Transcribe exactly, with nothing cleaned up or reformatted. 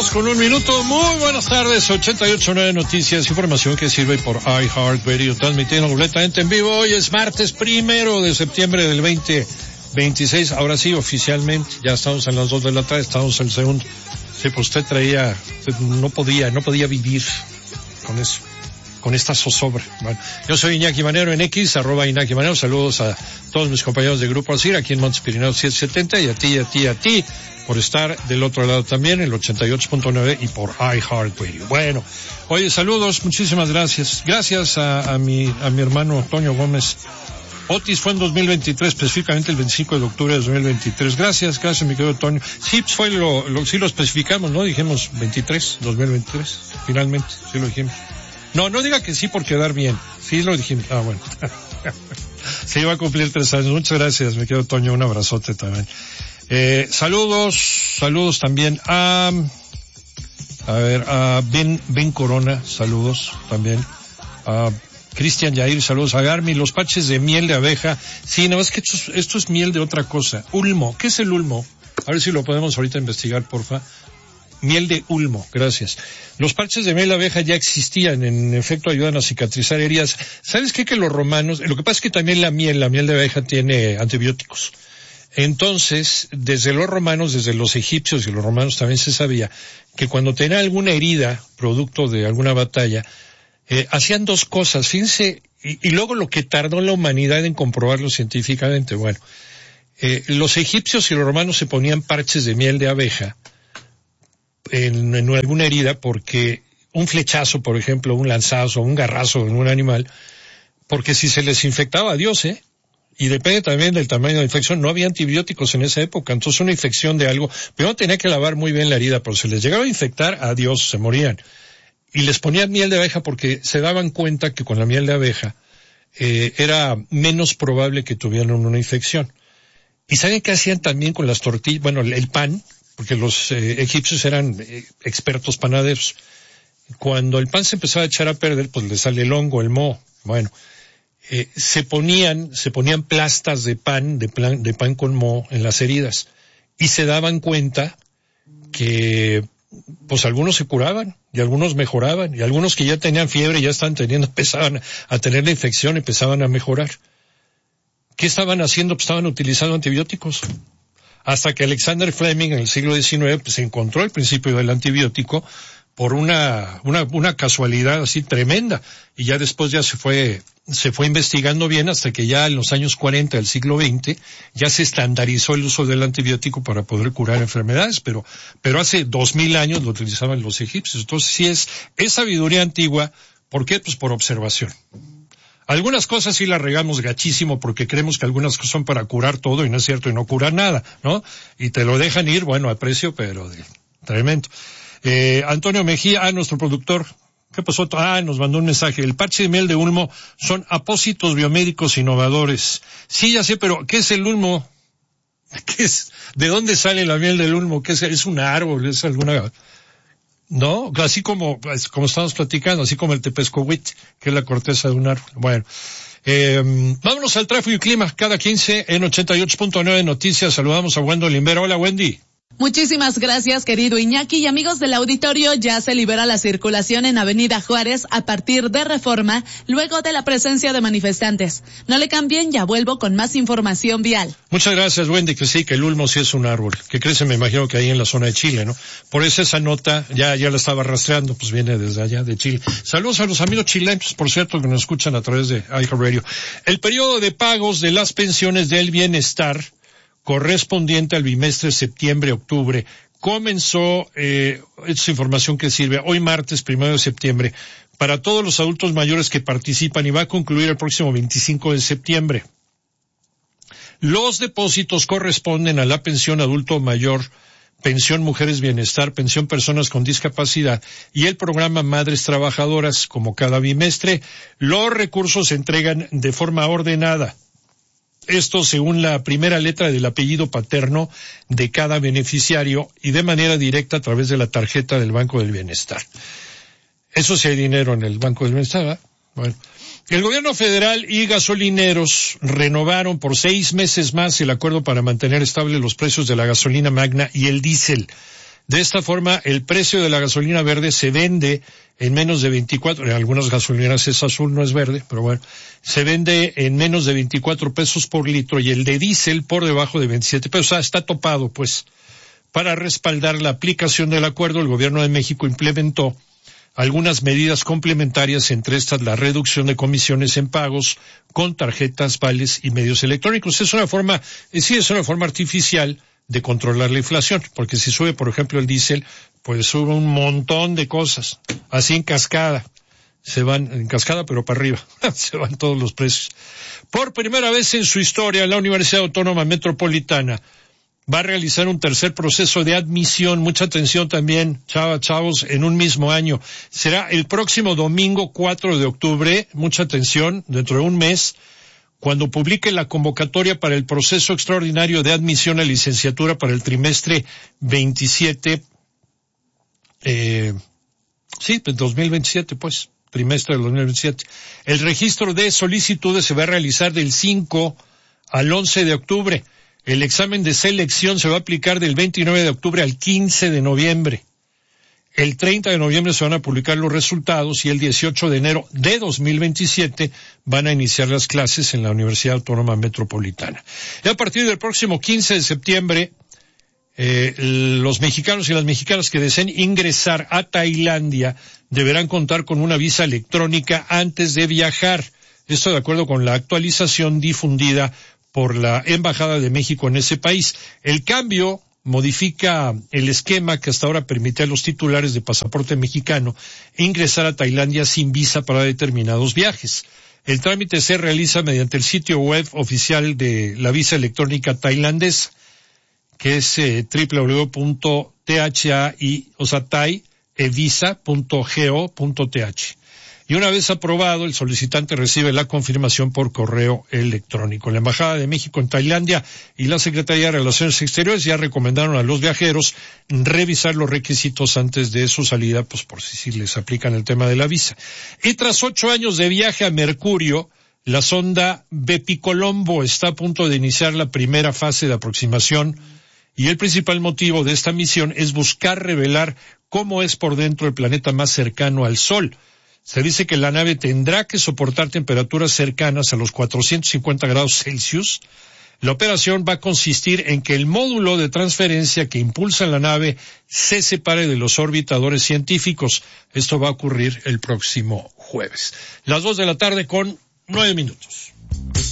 dos con un minuto. Muy buenas tardes. ochenta y ocho punto nueve Noticias, información que sirve por iHeartRadio, transmitiendo completamente en vivo. Hoy es martes primero de septiembre del veinte veintiséis. Ahora sí, oficialmente, ya estamos en las dos de la tarde, estamos en el segundo. Sí, pues usted traía, usted no podía, no podía vivir con eso, con esta zozobra. Bueno, yo soy Iñaki Manero en X, arroba Iñaki Manero. Saludos a todos mis compañeros de Grupo Alcir, aquí en Montes Pirineos setecientos setenta, y a ti, a ti, a ti, por estar del otro lado también, el ochenta y ocho punto nueve y por iHeartRadio. Bueno, oye, saludos, muchísimas gracias. Gracias a, a mi, a mi hermano Toño Gómez. Otis fue en dos mil veintitrés, específicamente el veinticinco de octubre de dos mil veintitrés. Gracias, gracias, mi querido Toño. Sí, pues fue lo, lo, sí lo especificamos, ¿no? Dijimos veintitrés, dos mil veintitrés, finalmente, sí lo dijimos. No, no diga que sí por quedar bien. Sí lo dijimos. Ah, bueno. Se iba a cumplir tres años. Muchas gracias, mi querido Toño. Un abrazote también. Eh, saludos, saludos también a, a ver, a Ben, Ben Corona, saludos también. A Cristian Yair, saludos a Garmi. Los parches de miel de abeja. Sí, nada más que esto es, esto es miel de otra cosa. Ulmo. ¿Qué es el ulmo? A ver si lo podemos ahorita investigar, porfa. Miel de ulmo, gracias. Los parches de miel de abeja ya existían, en efecto ayudan a cicatrizar heridas. ¿Sabes qué? Que los romanos, lo que pasa es que también la miel, la miel de abeja tiene antibióticos. Entonces, desde los romanos, desde los egipcios y los romanos también se sabía que cuando tenía alguna herida, producto de alguna batalla, eh, hacían dos cosas, fíjense, y, y luego lo que tardó la humanidad en comprobarlo científicamente. Bueno, eh, los egipcios y los romanos se ponían parches de miel de abeja En, en alguna herida porque un flechazo, por ejemplo, un lanzazo, un garrazo en un animal, porque si se les infectaba, adiós, ¿eh? Y depende también del tamaño de la infección, no había antibióticos en esa época, entonces una infección de algo, primero tenía que lavar muy bien la herida, pero si les llegaba a infectar, adiós, se morían. Y les ponían miel de abeja porque se daban cuenta que con la miel de abeja eh, era menos probable que tuvieran una infección. ¿Y saben qué hacían también con las tortillas? Bueno, el pan, porque los eh, egipcios eran eh, expertos panaderos. Cuando el pan se empezaba a echar a perder, pues le sale el hongo, el moho. Bueno, eh, se ponían, se ponían plastas de pan, de, plan, de pan con moho en las heridas. Y se daban cuenta que, pues algunos se curaban, y algunos mejoraban, y algunos que ya tenían fiebre, ya estaban teniendo, empezaban a tener la infección, empezaban a mejorar. ¿Qué estaban haciendo? Pues estaban utilizando antibióticos. Hasta que Alexander Fleming en el siglo diecinueve pues encontró el principio del antibiótico por una, una, una casualidad así tremenda. Y ya después ya se fue, se fue investigando bien hasta que ya en los años cuarenta del siglo veinte ya se estandarizó el uso del antibiótico para poder curar enfermedades, pero, pero hace dos mil años lo utilizaban los egipcios. Entonces sí es, es sabiduría antigua. ¿Por qué? Pues por observación. Algunas cosas sí las regamos gachísimo porque creemos que algunas cosas son para curar todo y no es cierto y no cura nada, ¿no? Y te lo dejan ir, bueno, a precio, pero de, tremendo. Eh, Antonio Mejía, ah, nuestro productor, ¿qué pasó? Ah, nos mandó un mensaje. El parche de miel de ulmo son apósitos biomédicos innovadores. Sí, ya sé, pero ¿qué es el ulmo? ¿Qué es? ¿De dónde sale la miel del ulmo? ¿Qué es? ¿Es un árbol? ¿Es alguna...? No, así como, como estamos platicando, así como el tepescohuit, que es la corteza de un árbol. Bueno, eh, vámonos al tráfico y clima, cada quince en ochenta y ocho punto nueve Noticias. Saludamos a Wendy Olimbera. Hola, Wendy. Muchísimas gracias, querido Iñaki, y amigos del auditorio. Ya se libera la circulación en Avenida Juárez a partir de Reforma, luego de la presencia de manifestantes. No le cambien, ya vuelvo con más información vial. Muchas gracias, Wendy, que sí, que el ulmo sí es un árbol, que crece, me imagino que ahí en la zona de Chile, ¿no? Por eso esa nota, ya, ya la estaba rastreando, pues viene desde allá, de Chile. Saludos a los amigos chilenos, por cierto, que nos escuchan a través de iHeartRadio. El periodo de pagos de las pensiones del bienestar correspondiente al bimestre septiembre-octubre comenzó, eh, es información que sirve hoy martes primero de septiembre para todos los adultos mayores que participan y va a concluir el próximo veinticinco de septiembre. Los depósitos corresponden a la pensión adulto mayor, pensión mujeres bienestar, pensión personas con discapacidad y el programa Madres Trabajadoras. Como cada bimestre, los recursos se entregan de forma ordenada. Esto según la primera letra del apellido paterno de cada beneficiario y de manera directa a través de la tarjeta del Banco del Bienestar. Eso sí hay dinero en el Banco del Bienestar, ¿eh? Bueno. El gobierno federal y gasolineros renovaron por seis meses más el acuerdo para mantener estables los precios de la gasolina magna y el diésel. De esta forma, el precio de la gasolina verde se vende en menos de veinticuatro, en algunas gasolineras es azul, no es verde, pero bueno, se vende en menos de veinticuatro pesos por litro y el de diésel por debajo de veintisiete pesos. O sea, está topado, pues. Para respaldar la aplicación del acuerdo, el gobierno de México implementó algunas medidas complementarias, entre estas la reducción de comisiones en pagos con tarjetas, vales y medios electrónicos. Es una forma, sí, es una forma artificial de controlar la inflación, porque si sube, por ejemplo, el diésel, pues sube un montón de cosas, así en cascada, se van, en cascada pero para arriba, se van todos los precios. Por primera vez en su historia, la Universidad Autónoma Metropolitana va a realizar un tercer proceso de admisión, mucha atención también, chavas, chavos, en un mismo año. Será el próximo domingo cuatro de octubre, mucha atención, dentro de un mes, cuando publique la convocatoria para el proceso extraordinario de admisión a licenciatura para el trimestre veintisiete, eh, sí, dos mil veintisiete, pues, trimestre del dos mil veintisiete. El registro de solicitudes se va a realizar del cinco al once de octubre. El examen de selección se va a aplicar del veintinueve de octubre al quince de noviembre. El treinta de noviembre se van a publicar los resultados y el dieciocho de enero de dos mil veintisiete van a iniciar las clases en la Universidad Autónoma Metropolitana. Y a partir del próximo quince de septiembre, eh, los mexicanos y las mexicanas que deseen ingresar a Tailandia deberán contar con una visa electrónica antes de viajar. Esto de acuerdo con la actualización difundida por la Embajada de México en ese país. El cambio modifica el esquema que hasta ahora permite a los titulares de pasaporte mexicano ingresar a Tailandia sin visa para determinados viajes. El trámite se realiza mediante el sitio web oficial de la visa electrónica tailandesa, que es eh, doble u doble u doble u punto thai, o sea, thai, evisa punto go punto t h. Y una vez aprobado, el solicitante recibe la confirmación por correo electrónico. La Embajada de México en Tailandia y la Secretaría de Relaciones Exteriores ya recomendaron a los viajeros revisar los requisitos antes de su salida, pues por si les aplican el tema de la visa. Y tras ocho años de viaje a Mercurio, la sonda Bepicolombo está a punto de iniciar la primera fase de aproximación y el principal motivo de esta misión es buscar revelar cómo es por dentro el planeta más cercano al Sol. Se dice que la nave tendrá que soportar temperaturas cercanas a los cuatrocientos cincuenta grados Celsius. La operación va a consistir en que el módulo de transferencia que impulsa la nave se separe de los orbitadores científicos. Esto va a ocurrir el próximo jueves. Las dos de la tarde con nueve minutos.